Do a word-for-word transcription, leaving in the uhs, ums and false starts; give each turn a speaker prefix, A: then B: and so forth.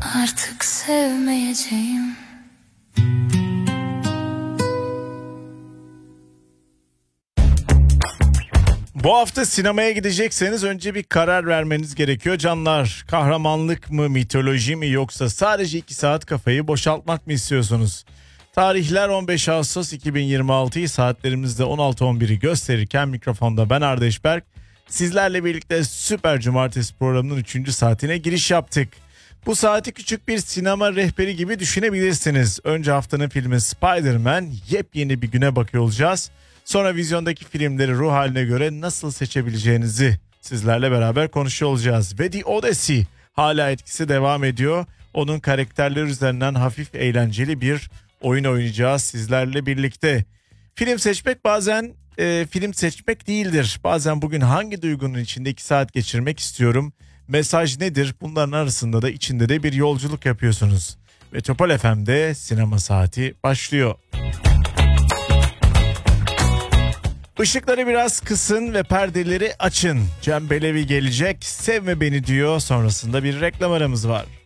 A: Artık sevmeyeceğim.
B: Bu hafta sinemaya gidecekseniz önce bir karar vermeniz gerekiyor canlar. Kahramanlık mı, mitoloji mi, yoksa sadece iki saat kafayı boşaltmak mı istiyorsunuz? Tarihler on beş Ağustos iki bin yirmi altıyı saatlerimizde on altı on biri gösterirken mikrofonda ben Ardeş Berk. Sizlerle birlikte Süper Cumartesi programının üçüncü saatine giriş yaptık. Bu saati küçük bir sinema rehberi gibi düşünebilirsiniz. Önce haftanın filmi Spider-Man, yepyeni bir güne bakıyor olacağız. Sonra vizyondaki filmleri ruh haline göre nasıl seçebileceğinizi sizlerle beraber konuşuyor olacağız. Ve The Odyssey hala etkisi devam ediyor. Onun karakterleri üzerinden hafif eğlenceli bir oyun oynayacağız sizlerle birlikte. Film seçmek bazen e, film seçmek değildir. Bazen bugün hangi duygunun içinde iki saat geçirmek istiyorum? Mesaj nedir? Bunların arasında da içinde de bir yolculuk yapıyorsunuz. Metropol F M'de sinema saati başlıyor. Işıkları biraz kısın ve perdeleri açın. Cem Belevi gelecek, sevme beni diyor. Sonrasında bir reklam aramız var.